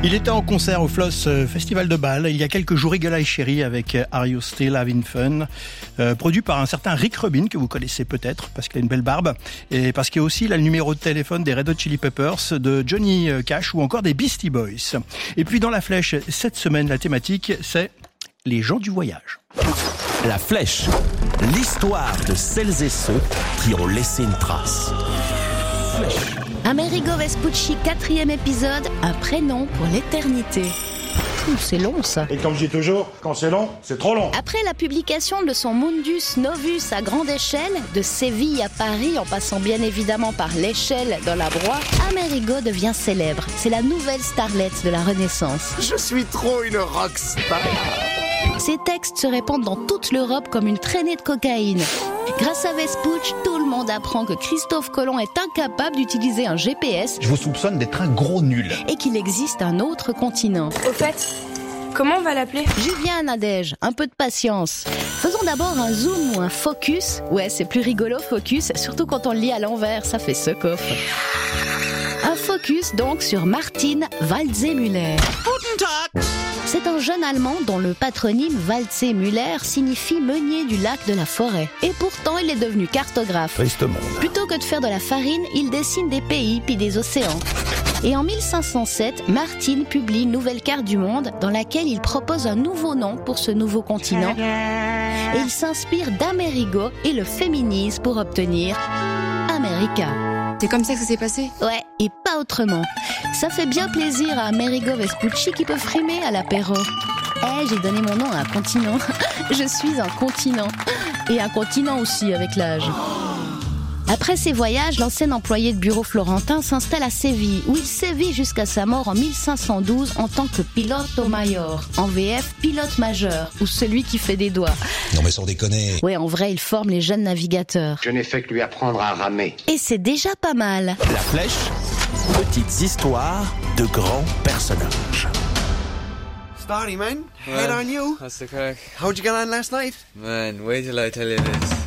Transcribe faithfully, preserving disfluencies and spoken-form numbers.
Il était en concert au Floss Festival de Bâle il y a quelques jours, Eagle Eye Cherry avec Are You Still Having Fun, euh, produit par un certain Rick Rubin que vous connaissez peut-être parce qu'il a une belle barbe et parce qu'il y a aussi là, le numéro de téléphone des Red Hot Chili Peppers, de Johnny Cash ou encore des Beastie Boys. Et puis dans la flèche, cette semaine la thématique c'est les gens du voyage. La flèche, l'histoire de celles et ceux qui ont laissé une trace. Flèche. Amerigo Vespucci, quatrième épisode, un prénom pour l'éternité. Ouh, c'est long ça. Et comme je dis toujours, quand c'est long, c'est trop long. Après la publication de son Mundus Novus à grande échelle, de Séville à Paris, en passant bien évidemment par l'échelle dans la broie, Amerigo devient célèbre. C'est la nouvelle starlette de la Renaissance. Je suis trop une rockstar. Ses textes se répandent dans toute l'Europe comme une traînée de cocaïne. Grâce à Vespucci, tout le monde apprend que Christophe Colomb est incapable d'utiliser un G P S. Je vous soupçonne d'être un gros nul. Et qu'il existe un autre continent. Au fait, comment on va l'appeler ? J'y viens, Nadège, un peu de patience. Faisons d'abord un zoom ou un focus. Ouais, c'est plus rigolo, focus, surtout quand on le lit à l'envers, ça fait secoff. Un focus donc sur Martin Waldseemüller. C'est un jeune Allemand dont le patronyme Waldseemüller signifie meunier du lac de la forêt. Et pourtant, il est devenu cartographe. Triste monde. Plutôt que de faire de la farine, il dessine des pays puis des océans. Et en mille cinq cent sept, Martin publie une nouvelle carte du monde dans laquelle il propose un nouveau nom pour ce nouveau continent. Et il s'inspire d'Amerigo et le féminise pour obtenir America. C'est comme ça que ça s'est passé ? Ouais, et pas autrement. Ça fait bien plaisir à Amerigo Vespucci qui peut frimer à l'apéro. Eh, j'ai donné mon nom à un continent. Je suis un continent. Et un continent aussi avec l'âge. Après ses voyages, l'ancien employé de bureau florentin s'installe à Séville, où il sévit jusqu'à sa mort en mille cinq cent douze en tant que piloto mayor, en V F pilote majeur, ou celui qui fait des doigts. Non mais sans déconner. Ouais, en vrai, il forme les jeunes navigateurs. Je n'ai fait que lui apprendre à ramer. Et c'est déjà pas mal. La flèche, petites histoires de grands personnages. Starty, man. Head on you. That's the crack. How'd you get on last night? Man, wait till I tell you this.